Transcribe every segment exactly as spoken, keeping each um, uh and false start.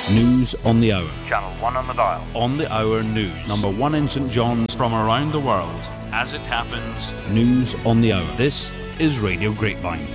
News on the hour. Channel one on the dial. On the hour news. Number one in St John's. From around the world. As it happens. News on the hour. This is Radio Grapevine.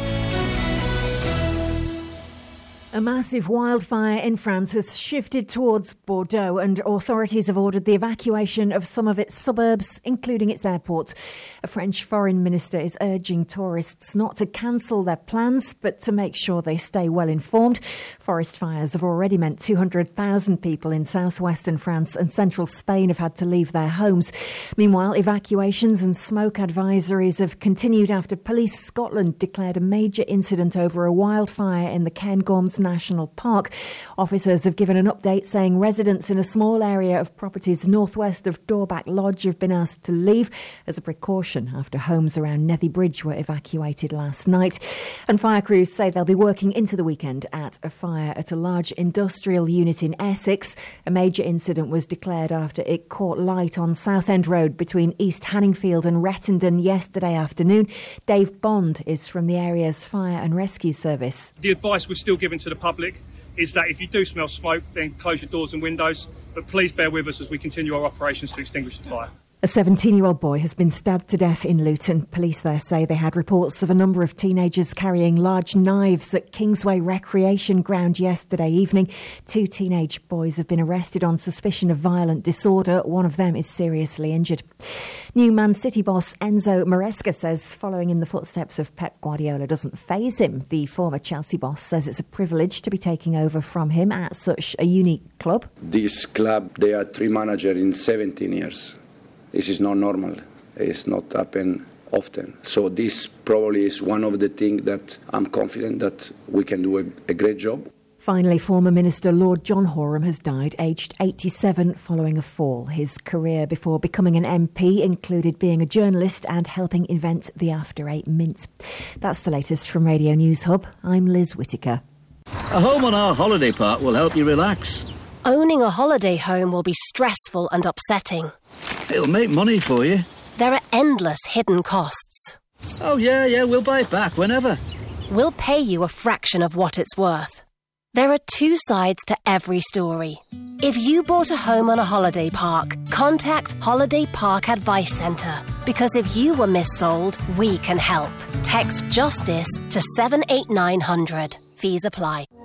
A massive wildfire in France has shifted towards Bordeaux, and authorities have ordered the evacuation of some of its suburbs, including its airport. A French foreign minister is urging tourists not to cancel their plans, but to make sure they stay well informed. Forest fires have already meant two hundred thousand people in southwestern France and central Spain have had to leave their homes. Meanwhile, evacuations and smoke advisories have continued after Police Scotland declared a major incident over a wildfire in the Cairngorms National Park. Officers have given an update saying residents in a small area of properties northwest of Dorback Lodge have been asked to leave as a precaution after homes around Nethy Bridge were evacuated last night. And fire crews say they'll be working into the weekend at a fire at a large industrial unit in Essex. A major incident was declared after it caught light on Southend Road between East Hanningfield and Rettendon yesterday afternoon. Dave Bond is from the area's fire and rescue service. The advice we're still giving to the public is that if you do smell smoke, then close your doors and windows. But please bear with us as we continue our operations to extinguish the fire. A seventeen-year-old boy has been stabbed to death in Luton. Police there say they had reports of a number of teenagers carrying large knives at Kingsway Recreation Ground yesterday evening. Two teenage boys have been arrested on suspicion of violent disorder. One of them is seriously injured. New Man City boss Enzo Maresca says following in the footsteps of Pep Guardiola doesn't faze him. The former Chelsea boss says it's a privilege to be taking over from him at such a unique club. This club, they are three managers in seventeen years. This is not normal. It's not happen often. So this probably is one of the things that I'm confident that we can do a, a great job. Finally, former Minister Lord John Horam has died aged eighty-seven following a fall. His career before becoming an M P included being a journalist and helping invent the After Eight Mint. That's the latest from Radio News Hub. I'm Liz Whittaker. A home on our holiday park will help you relax. Owning a holiday home will be stressful and upsetting. It'll make money for you. There are endless hidden costs. Oh, yeah, yeah, we'll buy it back whenever. We'll pay you a fraction of what it's worth. There are two sides to every story. If you bought a home on a holiday park, contact Holiday Park Advice Centre. Because if you were missold, we can help. Text JUSTICE to seven eight nine hundred. Fees apply.